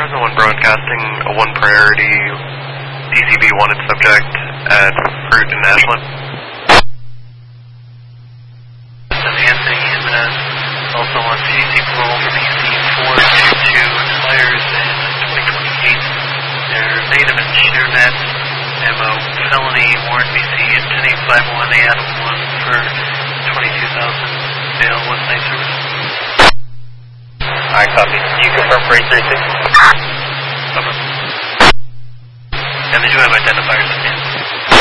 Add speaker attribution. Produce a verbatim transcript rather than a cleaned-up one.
Speaker 1: I'm the one broadcasting a one priority D C B wanted subject at Fruit in Ashland.
Speaker 2: This is Anthony Jimenez, also on C C parole for B C four two two, expires in twenty twenty-eight. They're native in ShareNet, M O felony, warrant B C ten eight five one, Adam one for twenty-two thousand, bail with night service.
Speaker 3: I copy. Can you confirm for eight thirty-six?
Speaker 2: Over. And they do have identifiers at the end.